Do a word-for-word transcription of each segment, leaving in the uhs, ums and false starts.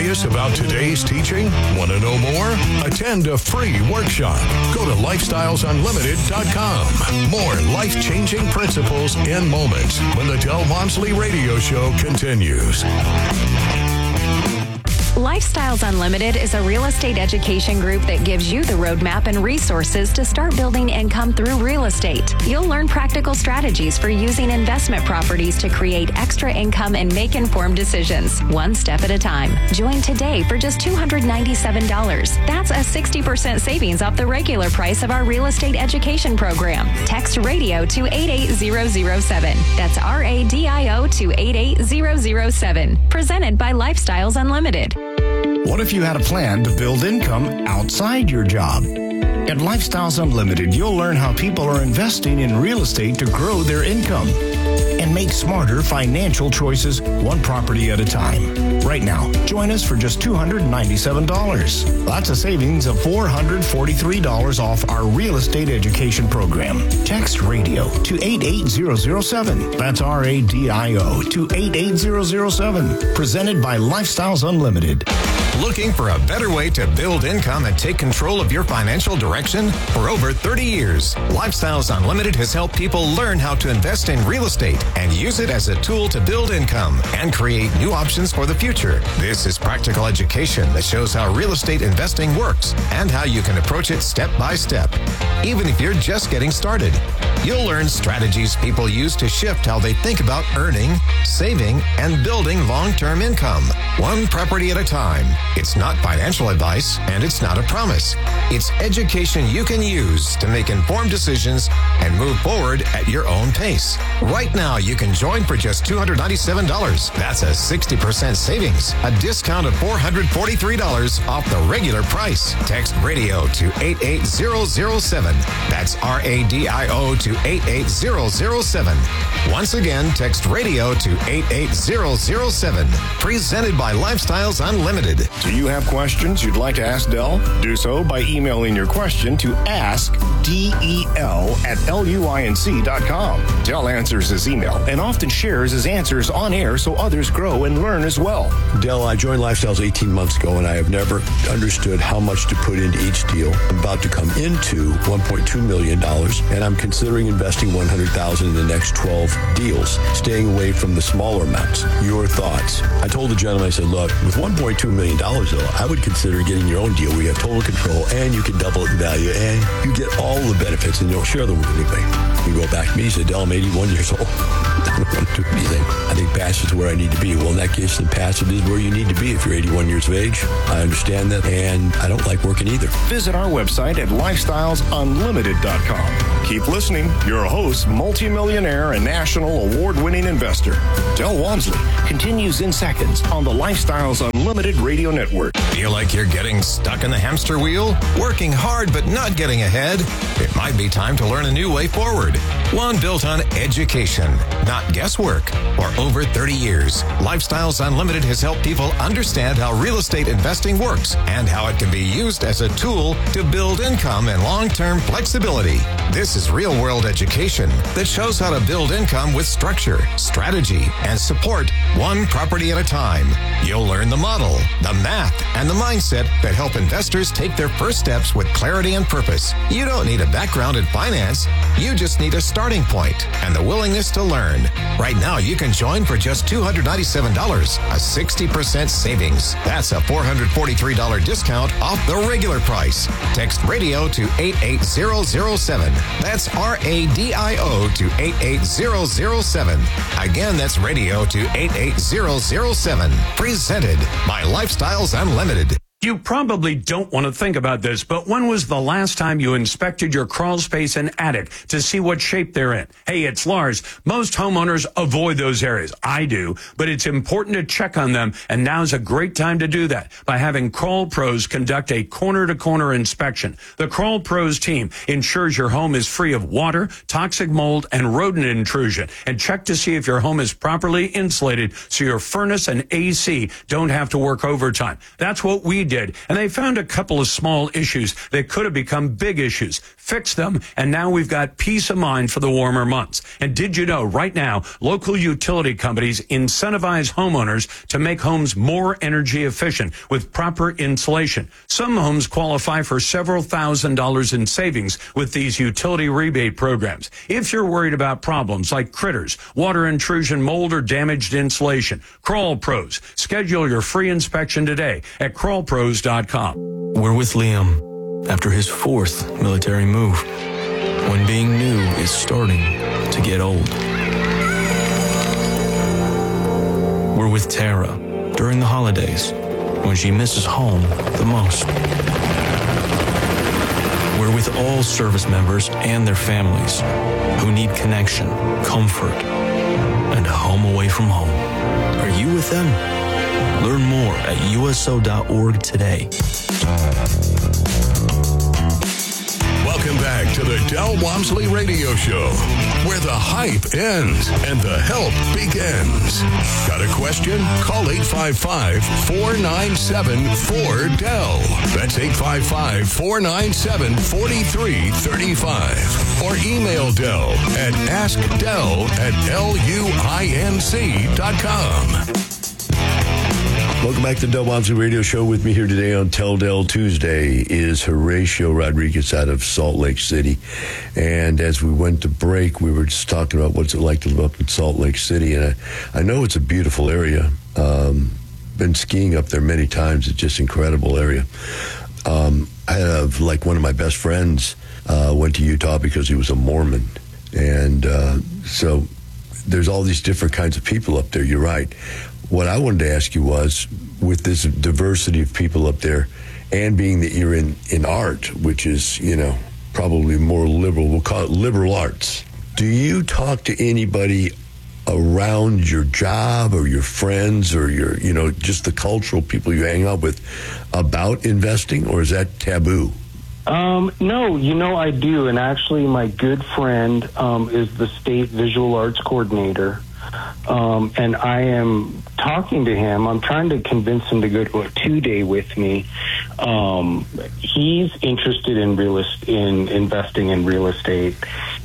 Curious about today's teaching? Want to know more? Attend a free workshop. Go to lifestyles unlimited dot com. More life-changing principles in moments when the Del Walmsley Radio Show continues. Lifestyles Unlimited is a real estate education group that gives you the roadmap and resources to start building income through real estate. You'll learn practical strategies for using investment properties to create extra income and make informed decisions, one step at a time. Join today for just two hundred ninety-seven dollars. That's a sixty percent savings off the regular price of our real estate education program. Text radio to eight eight zero zero seven. That's R A D I O to eight eight zero zero seven. Presented by Lifestyles Unlimited. What if you had a plan to build income outside your job? At Lifestyles Unlimited, you'll learn how people are investing in real estate to grow their income and make smarter financial choices one property at a time. Right now, join us for just two hundred ninety-seven dollars. That's a savings of four hundred forty-three dollars off our real estate education program. Text radio to eight eight zero zero seven. That's R A D I O to eight eight zero zero seven. Presented by Lifestyles Unlimited. Looking for a better way to build income and take control of your financial direction? For over thirty years, Lifestyles Unlimited has helped people learn how to invest in real estate and use it as a tool to build income and create new options for the future. This is practical education that shows how real estate investing works and how you can approach it step by step. Even if you're just getting started, you'll learn strategies people use to shift how they think about earning, saving, and building long-term income, one property at a time. It's not financial advice, and it's not a promise. It's education you can use to make informed decisions and move forward at your own pace. Right now, you can join for just two hundred ninety-seven dollars. That's a sixty percent savings, a discount of four hundred forty-three dollars off the regular price. Text radio to eight eight zero zero seven. That's R A D I O to eight eight zero zero seven. Once again, text radio to eight eight zero zero seven. Presented by Lifestyles Unlimited. Do you have questions you'd like to ask Del? Do so by emailing your question to ask del at luinc dot com. Del answers his email and often shares his answers on air so others grow and learn as well. Del, I joined Lifestyles eighteen months ago, and I have never understood how much to put into each deal. I'm about to come into one point two million dollars, and I'm considering investing one hundred thousand dollars in the next twelve deals, staying away from the smaller amounts. Your thoughts? I told the gentleman, I said, look, with one point two million dollars, though, I would consider getting your own deal where you have total control and you can double it in value and you get all the benefits and you don't share them with anybody. You go back to me, he said, Del, I'm eighty-one years old. I don't want to do anything. I think passive is where I need to be. Well, in that case, then passive is where you need to be if you're eighty-one years of age. I understand that, and I don't like working either. Visit our website at lifestyles unlimited dot com. Keep listening. Your host, multimillionaire and national award-winning investor, Del Walmsley, continues in seconds on the Lifestyles Unlimited Radio Network. Feel like you're getting stuck in the hamster wheel? Working hard but not getting ahead? It might be time to learn a new way forward. One built on education, not guesswork. For over thirty years, Lifestyles Unlimited has helped people understand how real estate investing works and how it can be used as a tool to build income and long-term flexibility. This is real-world education that shows how to build income with structure, strategy, and support one property at a time. You'll learn the model, the math, and the mindset that help investors take their first steps with clarity and purpose. You don't need a background in finance. You just need a starting point and the willingness to learn. Right now, you can join for just two hundred ninety-seven dollars, a sixty percent savings. That's a four hundred forty-three dollars discount off the regular price. Text radio to eight eight zero zero seven. That's R A D I O to eight eight zero zero seven. Again, that's radio to eight eight zero zero seven. Presented by Lifestyles Unlimited. You probably don't want to think about this, but when was the last time you inspected your crawl space and attic to see what shape they're in? Hey, it's Lars. Most homeowners avoid those areas. I do, but it's important to check on them, and now's a great time to do that by having Crawl Pros conduct a corner-to-corner inspection. The Crawl Pros team ensures your home is free of water, toxic mold, and rodent intrusion, and check to see if your home is properly insulated so your furnace and A C don't have to work overtime. That's what we did did, and they found a couple of small issues that could have become big issues. Fixed them, and now we've got peace of mind for the warmer months. And did you know, right now, local utility companies incentivize homeowners to make homes more energy efficient with proper insulation. Some homes qualify for several thousand dollars in savings with these utility rebate programs. If you're worried about problems like critters, water intrusion, mold, or damaged insulation, Crawl Pros. Schedule your free inspection today at crawl pros dot com. We're with Liam after his fourth military move, when being new is starting to get old. We're with Tara during the holidays, when she misses home the most. We're with all service members and their families who need connection, comfort, and a home away from home. Are you with them? Learn more at U S O dot org today. Welcome back to the Del Walmsley Radio Show, where the hype ends and the help begins. Got a question? Call eight five five, four nine seven, four D E L. That's eight five five, four nine seven, four three three five. Or email Del at ask del at L U I N C dot com. Welcome back to the Del Walmsley Radio Show. With me here today on Tell Del Tuesday is Horatio Rodriguez out of Salt Lake City. And as we went to break, we were just talking about what's it like to live up in Salt Lake City. And I, I know it's a beautiful area. Um, been skiing up there many times. It's just an incredible area. Um, I have, like, one of my best friends uh, went to Utah because he was a Mormon. And uh, so there's all these different kinds of people up there. You're right. What I wanted to ask you was, with this diversity of people up there, and being that you're in, in art, which is, you know, probably more liberal, we'll call it liberal arts, do you talk to anybody around your job or your friends or your, you know, just the cultural people you hang out with about investing, or is that taboo? Um, no, you know, I do. And actually, my good friend um, is the state visual arts coordinator. Um, and I am talking to him. I'm trying to convince him to go to a two-day with me. Um, he's interested in real est- in investing in real estate.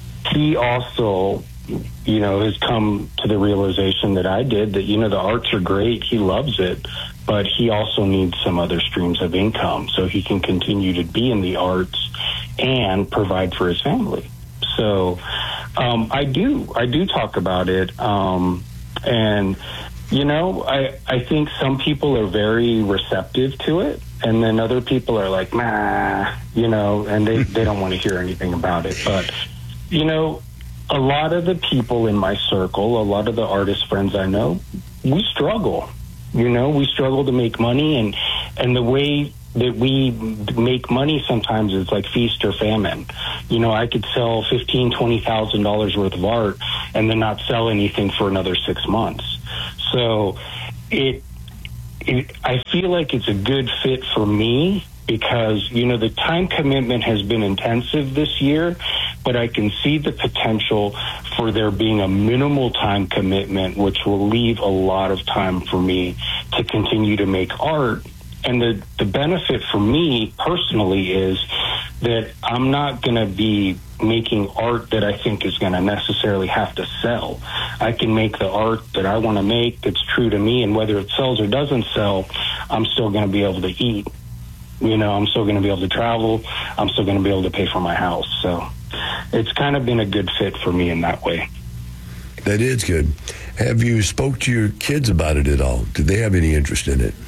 He also, you know, has come to the realization that I did that, you know, the arts are great. He loves it, but he also needs some other streams of income so he can continue to be in the arts and provide for his family. So um, I do. I do talk about it. Um, and, you know, I, I think some people are very receptive to it. And then other people are like, nah, you know, and they, they don't want to hear anything about it. But, you know, a lot of the people in my circle, a lot of the artist friends I know, we struggle. You know, we struggle to make money. And, and the way that we make money sometimes is like feast or famine. You know, I could sell fifteen thousand dollars, twenty thousand dollars worth of art and then not sell anything for another six months. So it, it, I feel like it's a good fit for me because, you know, the time commitment has been intensive this year, but I can see the potential for there being a minimal time commitment, which will leave a lot of time for me to continue to make art. And the, the benefit for me personally is that I'm not going to be making art that I think is going to necessarily have to sell. I can make the art that I want to make that's true to me, and whether it sells or doesn't sell, I'm still going to be able to eat. You know, I'm still going to be able to travel. I'm still going to be able to pay for my house. So it's kind of been a good fit for me in that way. That is good. Have you spoke to your kids about it at all? Do they have any interest in it?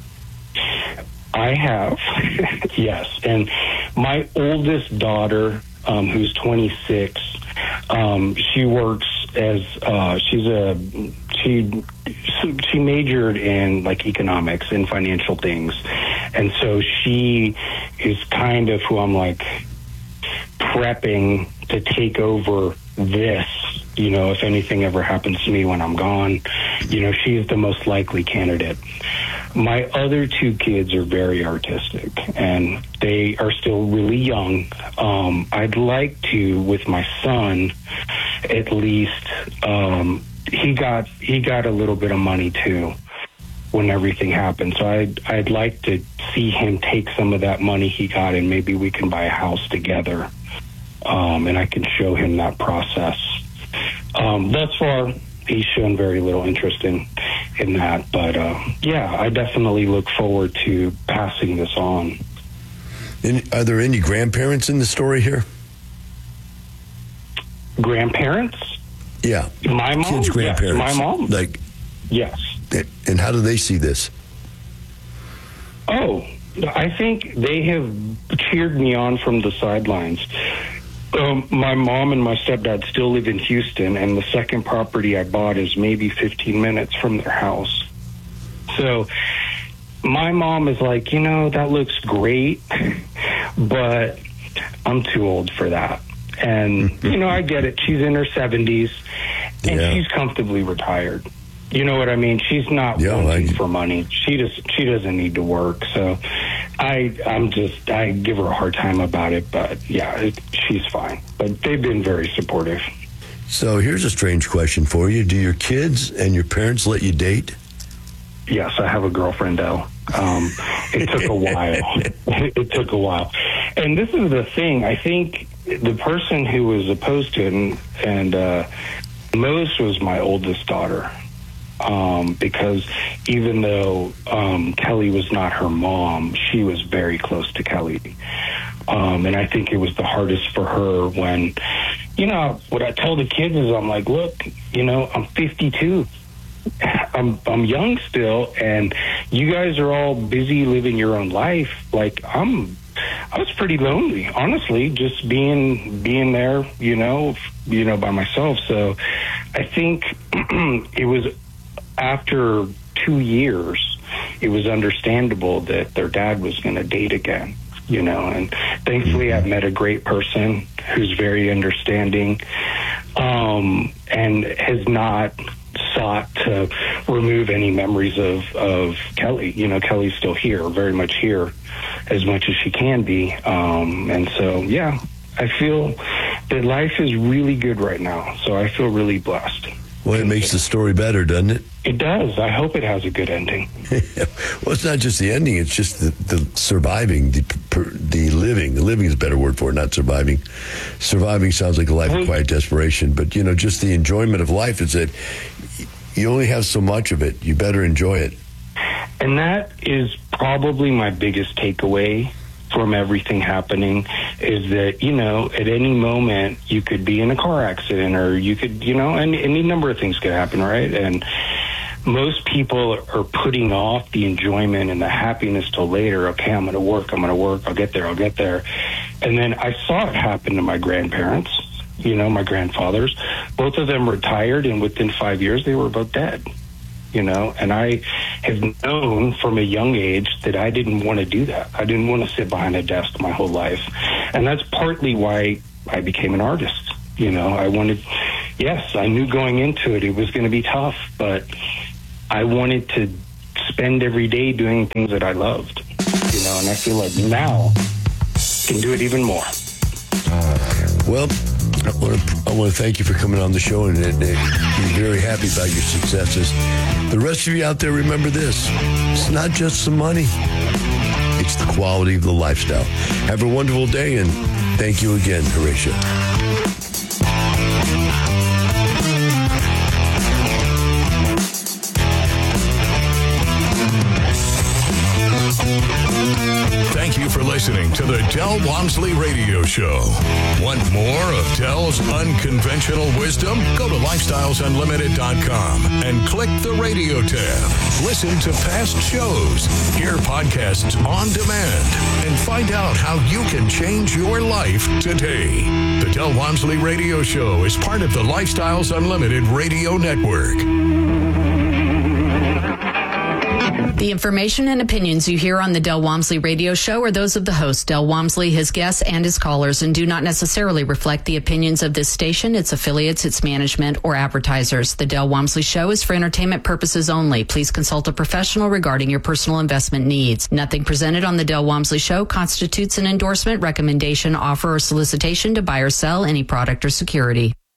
I have, yes. And my oldest daughter, um, who's twenty-six, um, she works as, uh, she's a, she, she majored in like economics and financial things. And so she is kind of who I'm like prepping to take over this, you know, if anything ever happens to me when I'm gone, you know, she's the most likely candidate. My other two kids are very artistic, and they are still really young. Um, I'd like to, with my son, at least, um, he got he got a little bit of money too when everything happened. So I'd I'd like to see him take some of that money he got and maybe we can buy a house together. Um, and I can show him that process. Um, thus far, he's shown very little interest in, in that. But, uh, yeah, I definitely look forward to passing this on. And are there any grandparents in the story here? Grandparents? Yeah. My mom? Kids' grandparents. Yes, my mom? Like, yes. And how do they see this? Oh, I think they have cheered me on from the sidelines. Um, my mom and my stepdad still live in Houston, and the second property I bought is maybe fifteen minutes from their house. So my mom is like, you know, that looks great, but I'm too old for that. And, you know, I get it. She's in her seventies, and yeah. she's comfortably retired. You know what I mean? She's not yeah, wanting like, for money. She just she doesn't need to work. So I I'm just I give her a hard time about it. But yeah, it, she's fine. But they've been very supportive. So here's a strange question for you: do your kids and your parents let you date? Yes, I have a girlfriend, Elle. Um, it took a while. It took a while, and this is the thing. I think the person who was opposed to it, and, and uh, most was my oldest daughter. Um, because even though um, Kelly was not her mom, she was very close to Kelly. Um, and I think it was the hardest for her when, you know, what I tell the kids is I'm like, look, you know, I'm fifty-two. I'm I'm young still, and you guys are all busy living your own life. Like, I'm, I was pretty lonely, honestly, just being being there, you know, you know, by myself. So I think it was after two years, it was understandable that their dad was going to date again, you know, and thankfully I've met a great person who's very understanding, um, and has not sought to remove any memories of, of Kelly. You know, Kelly's still here, very much here, as much as she can be. Um, and so, yeah, I feel that life is really good right now. So I feel really blessed. Well, it makes the story better, doesn't it? It does. I hope it has a good ending. Well, it's not just the ending; it's just the, the surviving, the the living. The living is a better word for it, not surviving. Surviving sounds like a life of quiet desperation, but you know, just the enjoyment of life is that you only have so much of it. You better enjoy it. And that is probably my biggest takeaway from everything happening, is that, you know, at any moment you could be in a car accident, or you could, you know, and any number of things could happen, right? And most people are putting off the enjoyment and the happiness till later. Okay, I'm going to work, I'm going to work, I'll get there, I'll get there. And then I saw it happen to my grandparents, you know, my grandfathers. Both of them retired, and within five years they were both dead. You know, and I have known from a young age that I didn't want to do that. I didn't want to sit behind a desk my whole life. And that's partly why I became an artist. You know, I wanted, yes, I knew going into it, it was going to be tough, but I wanted to spend every day doing things that I loved. You know, and I feel like now I can do it even more. Well, I want to I want to thank you for coming on the show, and, and, and be very happy about your successes. The rest of you out there, remember this: it's not just the money; it's the quality of the lifestyle. Have a wonderful day, and thank you again, Horatio. Thank you for listening to the Del Walmsley Radio Show. Want more of Del's unconventional wisdom? Go to lifestyles unlimited dot com and click the radio tab. Listen to past shows, hear podcasts on demand, and find out how you can change your life today. The Del Walmsley Radio Show is part of the Lifestyles Unlimited Radio Network. The information and opinions you hear on the Del Walmsley Radio Show are those of the host, Del Walmsley, his guests, and his callers, and do not necessarily reflect the opinions of this station, its affiliates, its management, or advertisers. The Del Walmsley Show is for entertainment purposes only. Please consult a professional regarding your personal investment needs. Nothing presented on the Del Walmsley Show constitutes an endorsement, recommendation, offer, or solicitation to buy or sell any product or security.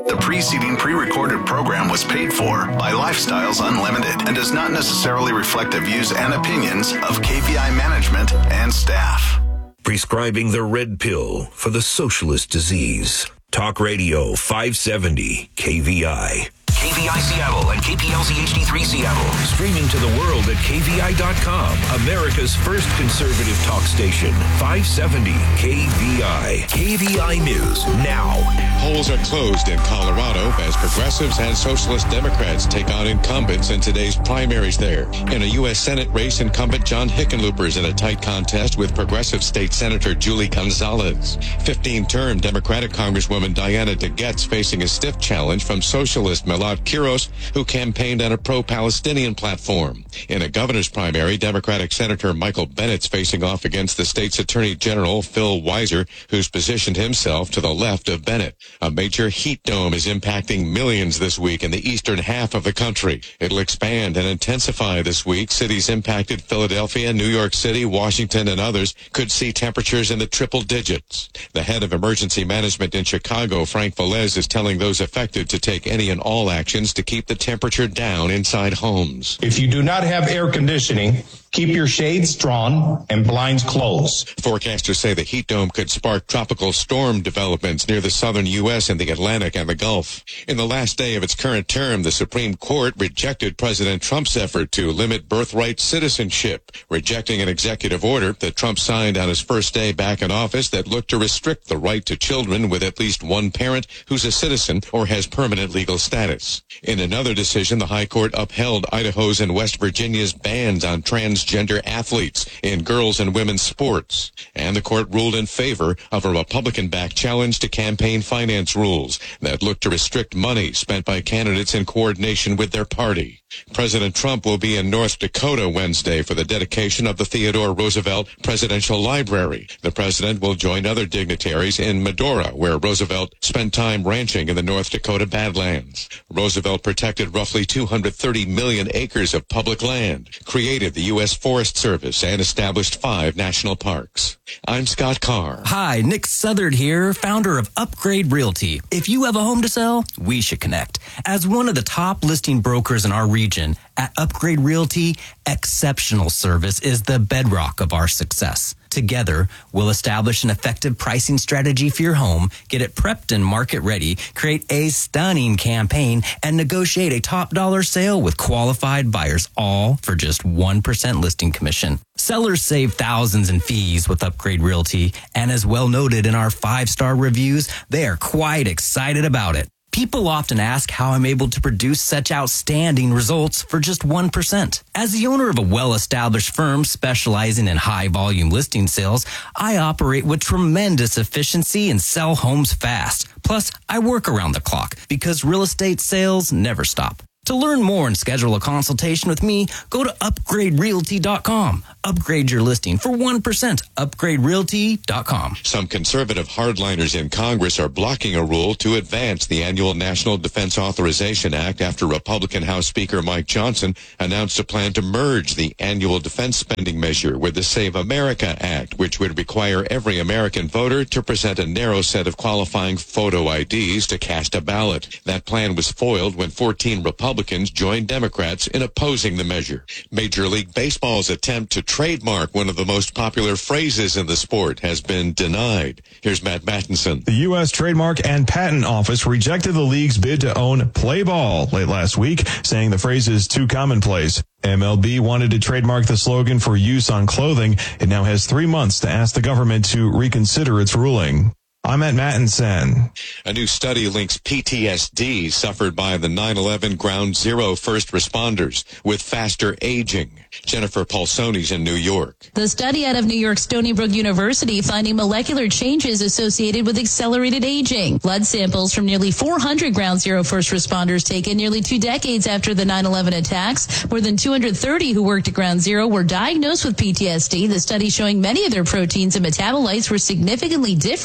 The preceding pre-recorded program was paid for by Lifestyles Unlimited and does not necessarily reflect the views and opinions of K V I management and staff. Prescribing the red pill for the socialist disease. Talk Radio five seventy K V I. K V I Seattle and K P L C H D three Seattle. Streaming to the world at K V I dot com. America's first conservative talk station. five seventy K V I. K V I News now. Polls are closed in Colorado as progressives and socialist Democrats take on incumbents in today's primaries there. In a U S Senate race, incumbent John Hickenlooper is in a tight contest with progressive state Senator Julie Gonzalez. fifteen-term Democratic Congresswoman Diana DeGette's facing a stiff challenge from socialist Milad Quiros, who campaigned on a pro-Palestinian platform. In a governor's primary, Democratic Senator Michael Bennett's facing off against the state's Attorney General Phil Weiser, who's positioned himself to the left of Bennett. A major heat dome is impacting millions this week in the eastern half of the country. It'll expand and intensify this week. Cities impacted Philadelphia, New York City, Washington, and others could see temperatures in the triple digits. The head of emergency management in Chicago, Frank Velez, is telling those affected to take any and all actions to keep the temperature down inside homes. If you do not have air conditioning, keep your shades drawn and blinds closed. Forecasters say the heat dome could spark tropical storm developments near the southern U S and the Atlantic and the Gulf. In the last day of its current term, the Supreme Court rejected President Trump's effort to limit birthright citizenship, rejecting an executive order that Trump signed on his first day back in office that looked to restrict the right to children with at least one parent who's a citizen or has permanent legal status. In another decision, the High Court upheld Idaho's and West Virginia's bans on transgender athletes in girls' and women's sports. And the court ruled in favor of a Republican-backed challenge to campaign finance rules that look to restrict money spent by candidates in coordination with their party. President Trump will be in North Dakota Wednesday for the dedication of the Theodore Roosevelt Presidential Library. The president will join other dignitaries in Medora, where Roosevelt spent time ranching in the North Dakota Badlands. Roosevelt protected roughly two hundred thirty million acres of public land, created the U S Forest Service, and established five national parks. I'm Scott Carr. Hi, Nick Southard here, founder of Upgrade Realty. If you have a home to sell, we should connect. As one of the top listing brokers in our region, at Upgrade Realty, exceptional service is the bedrock of our success. Together, we'll establish an effective pricing strategy for your home, get it prepped and market ready, create a stunning campaign, and negotiate a top dollar sale with qualified buyers, all for just one percent listing commission. Sellers save thousands in fees with Upgrade Realty, and as well noted in our five-star reviews, they are quite excited about it. People often ask how I'm able to produce such outstanding results for just one percent. As the owner of a well-established firm specializing in high-volume listing sales, I operate with tremendous efficiency and sell homes fast. Plus, I work around the clock because real estate sales never stop. To learn more and schedule a consultation with me, go to upgrade realty dot com. Upgrade your listing for one percent. upgrade realty dot com. Some conservative hardliners in Congress are blocking a rule to advance the annual National Defense Authorization Act after Republican House Speaker Mike Johnson announced a plan to merge the annual defense spending measure with the Save America Act, which would require every American voter to present a narrow set of qualifying photo I Ds to cast a ballot. That plan was foiled when fourteen Republicans Republicans joined Democrats in opposing the measure. Major League Baseball's attempt to trademark one of the most popular phrases in the sport has been denied. Here's Matt Mattinson. The U S Trademark and Patent Office rejected the league's bid to own Play Ball late last week, saying the phrase is too commonplace. M L B wanted to trademark the slogan for use on clothing. It now has three months to ask the government to reconsider its ruling. I'm at Mattinson. A new study links P T S D suffered by the nine eleven Ground Zero first responders with faster aging. Jennifer Paulsoni's in New York. The study out of New York Stony Brook University finding molecular changes associated with accelerated aging. Blood samples from nearly four hundred Ground Zero first responders taken nearly two decades after the nine eleven attacks. More than two hundred thirty who worked at Ground Zero were diagnosed with P T S D. The study showing many of their proteins and metabolites were significantly different, especially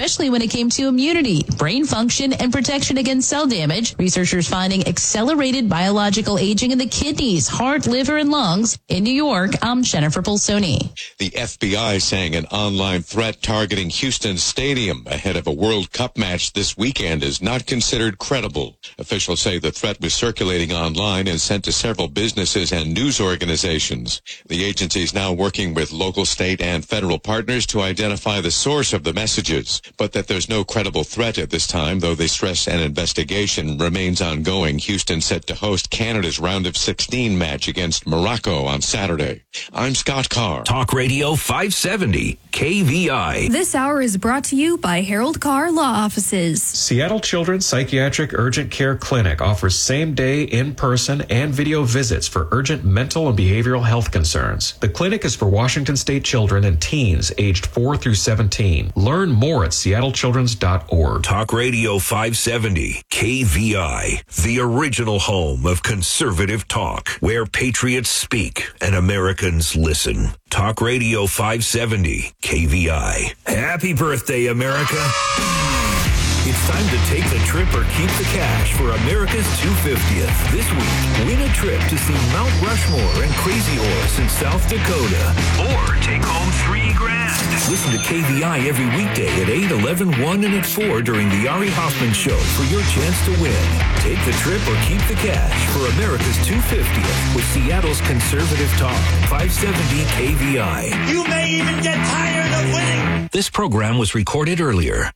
especially when it came to immunity, brain function, and protection against cell damage. Researchers finding accelerated biological aging in the kidneys, heart, liver, and lungs. In New York, I'm Jennifer Bolsoni. The F B I saying an online threat targeting Houston Stadium ahead of a World Cup match this weekend is not considered credible. Officials say the threat was circulating online and sent to several businesses and news organizations. The agency is now working with local, state, and federal partners to identify the source of the messages, but that there's no credible threat at this time, though they stress an investigation remains ongoing. Houston set to host Canada's round of sixteen match against Morocco on Saturday. I'm Scott Carr. Talk Radio five seventy, K V I. This hour is brought to you by Harold Carr Law Offices. Seattle Children's Psychiatric Urgent Care Clinic offers same-day, in-person, and video visits for urgent mental and behavioral health concerns. The clinic is for Washington State children and teens aged four through seventeen. Learn more at seattle children's dot org. Talk Radio five seventy, K V I, the original home of conservative talk, where patriots speak and Americans listen. Talk Radio five seventy, K V I. Happy birthday, America. It's time to take the trip or keep the cash for America's two hundred fiftieth. This week, win a trip to see Mount Rushmore and Crazy Horse in South Dakota. Or take home three grand. Listen to K V I every weekday at eight, eleven, one, and at four during the Ari Hoffman Show for your chance to win. Take the trip or keep the cash for America's two hundred fiftieth with Seattle's conservative talk, five seventy K V I. You may even get tired of winning. This program was recorded earlier.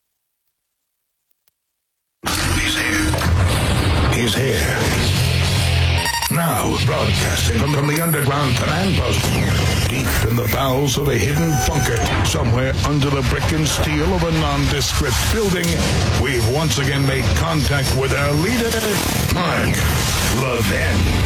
He's here. He's here. Now, broadcasting from the underground command post, deep in the bowels of a hidden bunker, somewhere under the brick and steel of a nondescript building, we've once again made contact with our leader, Mark Levin.